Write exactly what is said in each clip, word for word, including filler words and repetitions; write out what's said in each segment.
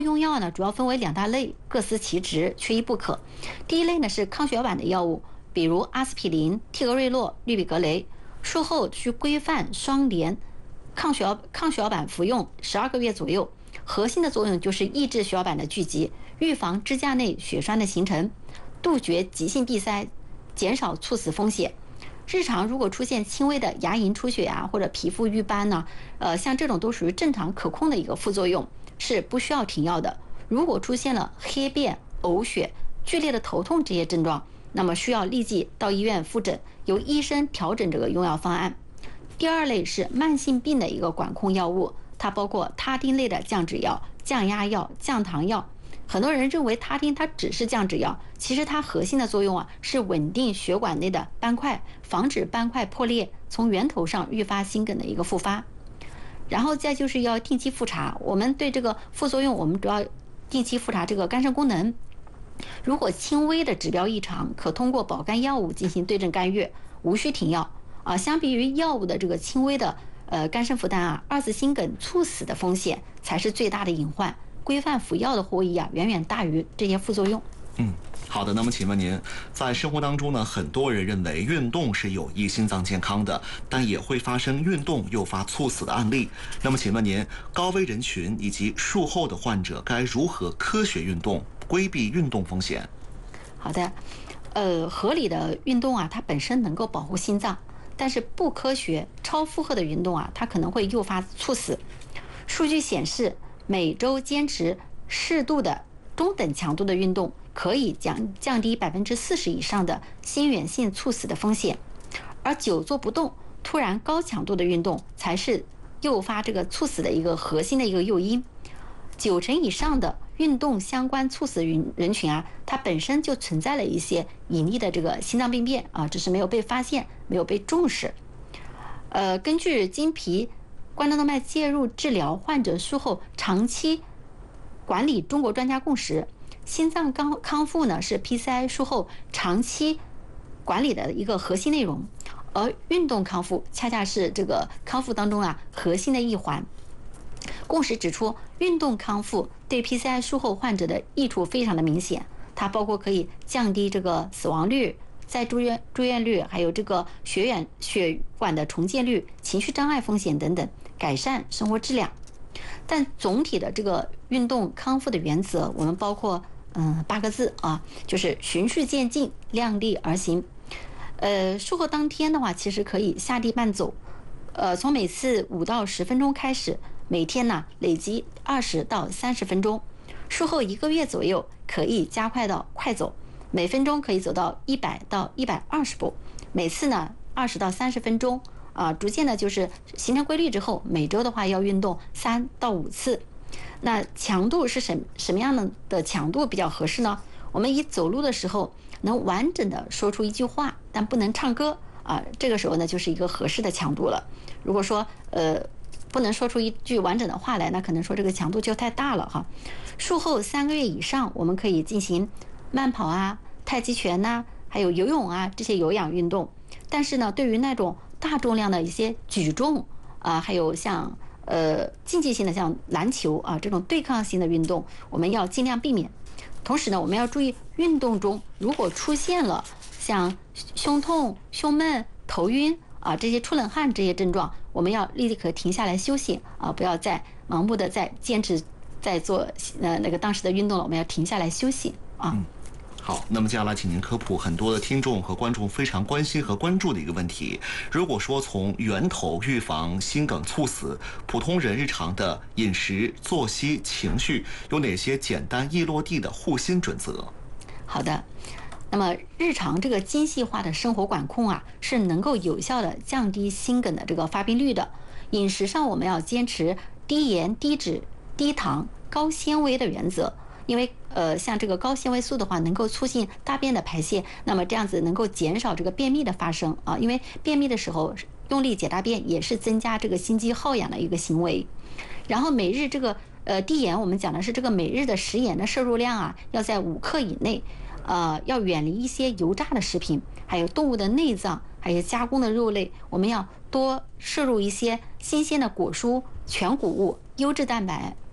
用药呢，主要分为两大类，各司其职，缺一不可。第一类呢是抗血管的药物，比如阿司匹林、替格瑞洛、氯吡格雷，术后需规范双联抗血抗血板服用十二个月左右。核心的作用就是抑制血小板的聚集，预防支架内血栓的形成，杜绝急性闭塞，减少猝死风险。日常如果出现轻微的牙龈出血啊，或者皮肤瘀斑呢，呃，像这种都属于正常可控的一个副作用，是不需要停药的。如果出现了黑便、呕血、剧烈的头痛这些症状，那么需要立即到医院复诊，由医生调整这个用药方案。第二类是慢性病的一个管控药物，它包括他汀类的降脂药、降压药、降糖药。很多人认为他汀它只是降脂药，其实它核心的作用啊是稳定血管内的斑块，防止斑块破裂，从源头上预发心梗的一个复发。然后再就是要定期复查，我们对这个副作用，我们主要定期复查这个肝肾功能。如果轻微的指标异常，可通过保肝药物进行对症干预，无需停药啊。相比于药物的这个轻微的呃肝肾负担啊，二次心梗猝死的风险才是最大的隐患。规范服药的获益啊，远远大于这些副作用。 嗯，好的。那么请问您，在生活当中呢，很多人认为运动是有益心脏健康的，但也会发生运动诱发猝死的案例。那么请问您，高危人群以及术后的患者该如何科学运动，规避运动风险？ 好的，呃，合理的运动啊，它本身能够保护心脏，但是不科学、超负荷的运动啊，它可能会诱发猝死。数据显示，每周坚持适度的中等强度的运动，可以降降低百分之四十以上的心源性猝死的风险，而久坐不动、突然高强度的运动才是诱发这个猝死的一个核心的一个诱因。九成以上的运动相关猝死人群啊，它本身就存在了一些隐匿的这个心脏病变啊，只是没有被发现，没有被重视。呃，根据经皮冠状动脉介入治疗患者术后长期管理中国专家共识，心脏康康复呢是 P C I 术后长期管理的一个核心内容，而运动康复恰恰是这个康复当中啊核心的一环。共识指出，运动康复对 P C I 术后患者的益处非常的明显，它包括可以降低这个死亡率、再住院住院率，还有这个血管血管的重建率、情绪障碍风险等等，改善生活质量。但总体的这个运动康复的原则，我们包括嗯八个字啊，就是循序渐进，量力而行。呃，术后当天的话，其实可以下地慢走，呃，从每次五到十分钟开始，每天呢累积二十到三十分钟。术后一个月左右，可以加快到快走，每分钟可以走到一百到一百二十步，每次呢二十到三十分钟。啊，逐渐的就是形成规律之后，每周的话要运动三到五次。那强度是什什么样的的强度比较合适呢？我们以走路的时候能完整的说出一句话，但不能唱歌啊，这个时候呢就是一个合适的强度了。如果说呃不能说出一句完整的话来，那可能说这个强度就太大了哈。术后三个月以上，我们可以进行慢跑啊、太极拳呐、啊，还有游泳啊这些有氧运动。但是呢，对于那种大重量的一些举重啊，还有像呃竞技性的像篮球啊这种对抗性的运动，我们要尽量避免。同时呢，我们要注意运动中如果出现了像胸痛、胸闷、头晕啊这些出冷汗这些症状，我们要立刻停下来休息啊，不要再盲目的再坚持在做呃那个当时的运动了，我们要停下来休息啊。 嗯好，那么接下来请您科普很多的听众和观众非常关心和关注的一个问题。如果说从源头预防心梗猝死，普通人日常的饮食、作息、情绪有哪些简单易落地的护心准则？ 好的，那么日常这个精细化的生活管控啊，是能够有效的降低心梗的这个发病率的。饮食上我们要坚持低盐、低脂、低糖、高纤维的原则。因为呃，像这个高纤维素的话，能够促进大便的排泄，那么这样子能够减少这个便秘的发生啊。因为便秘的时候用力解大便也是增加这个心肌耗氧的一个行为。然后每日这个呃低盐，我们讲的是这个每日的食盐的摄入量啊，要在五克以内，呃，要远离一些油炸的食品，还有动物的内脏，还有加工的肉类，我们要多摄入一些新鲜的果蔬、全谷物、优质蛋白。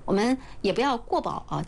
我们也不要过饱啊。